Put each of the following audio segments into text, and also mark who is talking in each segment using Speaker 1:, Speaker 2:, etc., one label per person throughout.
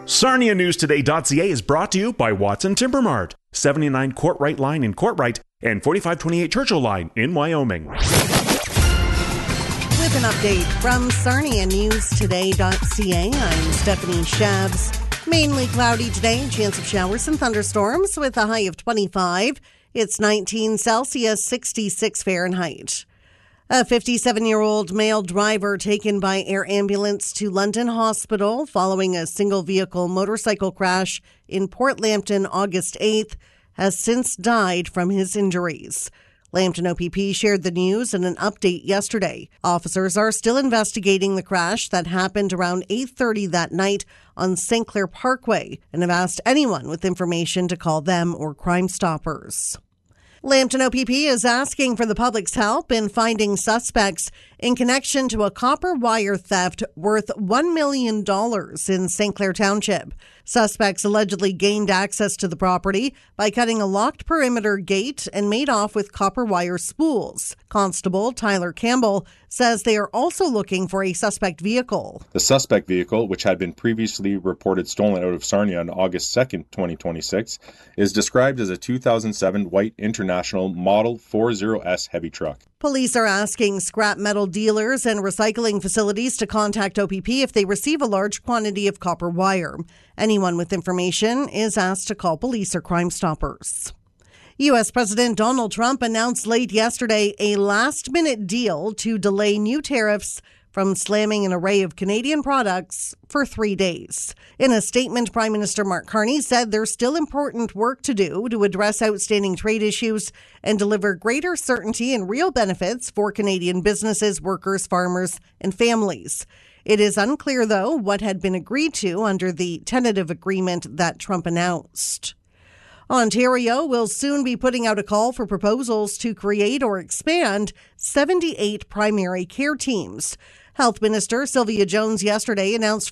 Speaker 1: SarniaNewsToday.ca is brought to you by Watson Timber Mart, 79 Courtright Line in Courtright and 4528 Churchill Line in Wyoming.
Speaker 2: With an update from SarniaNewsToday.ca, I'm Stephanie Shabs. Mainly cloudy today, chance of showers and thunderstorms with a high of 25. It's 19 Celsius, 66 Fahrenheit. A 57-year-old male driver taken by air ambulance to London Hospital following a single-vehicle motorcycle crash in Port Lambton August 8th has since died from his injuries. Lambton OPP shared the news in an update yesterday. Officers are still investigating the crash that happened around 8:30 that night on St. Clair Parkway and have asked anyone with information to call them or Crime Stoppers. Lambton OPP is asking for the public's help in finding suspects in connection to a copper wire theft worth $1 million in St. Clair Township. Suspects allegedly gained access to the property by cutting a locked perimeter gate and made off with copper wire spools. Constable Tyler Campbell says they are also looking for a suspect vehicle.
Speaker 3: The suspect vehicle, which had been previously reported stolen out of Sarnia on August 2nd, 2026, is described as a 2007 white International Model 40S heavy truck.
Speaker 2: Police are asking scrap metal dealers and recycling facilities to contact OPP if they receive a large quantity of copper wire. Anyone with information is asked to call police or Crime Stoppers. U.S. President Donald Trump announced late yesterday a last-minute deal to delay new tariffs from slamming an array of Canadian products for 3 days. In a statement, Prime Minister Mark Carney said there's still important work to do to address outstanding trade issues and deliver greater certainty and real benefits for Canadian businesses, workers, farmers, and families. It is unclear, though, what had been agreed to under the tentative agreement that Trump announced. Ontario will soon be putting out a call for proposals to create or expand 78 primary care teams. Health Minister Sylvia Jones yesterday announced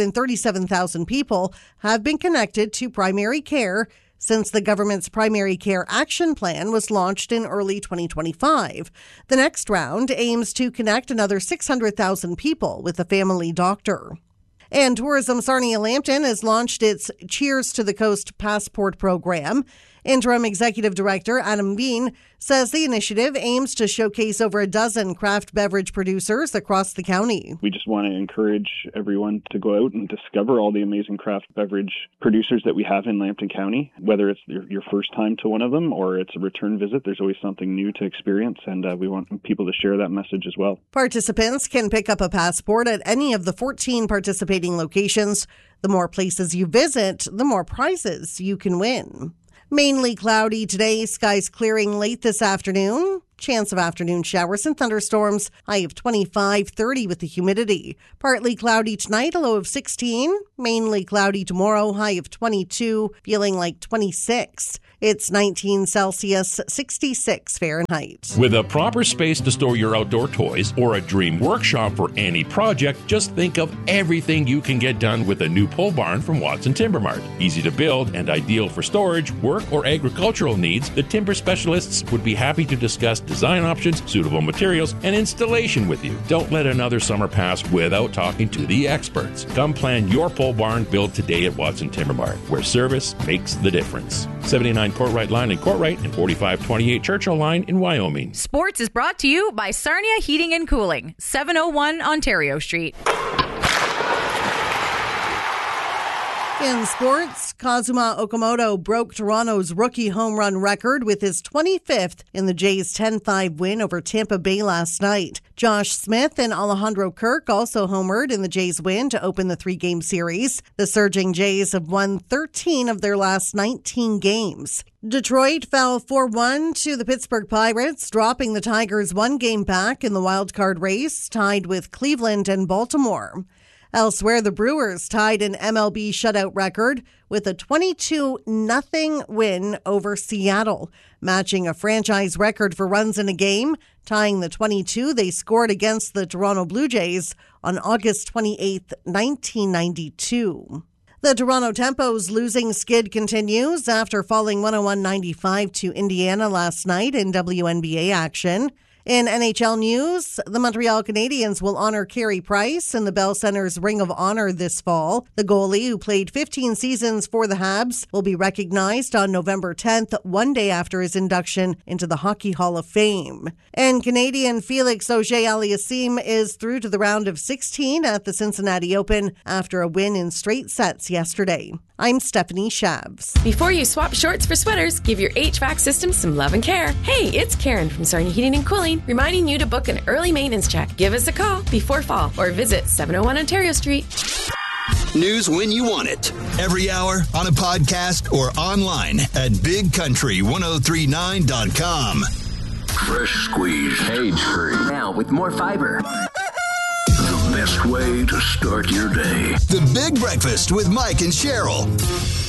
Speaker 2: 437,000 people have been connected to primary care since the government's Primary Care Action Plan was launched in early 2025. The next round aims to connect another 600,000 people with a family doctor. And Tourism Sarnia-Lambton has launched its Cheers to the Coast Passport program. Interim Executive Director Adam Bean says the initiative aims to showcase over a dozen craft beverage producers across the county.
Speaker 4: We just want to encourage everyone to go out and discover all the amazing craft beverage producers that we have in Lambton County. Whether it's your first time to one of them or it's a return visit, there's always something new to experience, and we want people to share that message as well. Participants
Speaker 2: can pick up a passport at any of the 14 participating locations. The more places you visit, the more prizes you can win. Mainly cloudy today, skies clearing late this afternoon. Chance of afternoon showers and thunderstorms, high of 25, 30 with the humidity. Partly cloudy tonight, a low of 16. Mainly cloudy tomorrow, high of 22, feeling like 26. It's 19 Celsius, 66 Fahrenheit.
Speaker 5: With a proper space to store your outdoor toys or a dream workshop for any project, just think of everything you can get done with a new pole barn from Watson Timber Mart. Easy to build and ideal for storage, work, or agricultural needs, the timber specialists would be happy to discuss design options, suitable materials, and installation with you. Don't let another summer pass without talking to the experts. Come plan your pole barn build today at Watson Timber Mart, where service makes the difference. 79 Courtright Line in Courtright and 4528 Churchill Line in Wyoming.
Speaker 6: Sports is brought to you by Sarnia Heating and Cooling, 701 Ontario Street.
Speaker 2: In sports, Kazuma Okamoto broke Toronto's rookie home run record with his 25th in the Jays' 10-5 win over Tampa Bay last night. Josh Smith and Alejandro Kirk also homered in the Jays' win to open the 3-game series. The surging Jays have won 13 of their last 19 games. Detroit fell 4-1 to the Pittsburgh Pirates, dropping the Tigers one game back in the wild-card race, tied with Cleveland and Baltimore. Elsewhere, the Brewers tied an MLB shutout record with a 22-0 win over Seattle, matching a franchise record for runs in a game, tying the 22 they scored against the Toronto Blue Jays on August 28, 1992. The Toronto Tempo's losing skid continues after falling 101-95 to Indiana last night in WNBA action. In NHL news, the Montreal Canadiens will honor Carey Price in the Bell Centre's Ring of Honor this fall. The goalie, who played 15 seasons for the Habs, will be recognized on November 10th, one day after his induction into the Hockey Hall of Fame. And Canadian Felix Auger-Aliassime is through to the round of 16 at the Cincinnati Open after a win in straight sets yesterday. I'm Stephanie Shavs.
Speaker 7: Before you swap shorts for sweaters, give your HVAC system some love and care. Hey, it's Karen from Sarnia Heating and Cooling, reminding you to book an early maintenance check. Give us a call before fall or visit 701 Ontario Street.
Speaker 8: News when you want it. Every hour, on a podcast, or online at bigcountry1039.com.
Speaker 9: Fresh squeezed, cage-free.
Speaker 10: Now with more fiber.
Speaker 9: The best way to start your day.
Speaker 8: The Big Breakfast with Mike and Cheryl.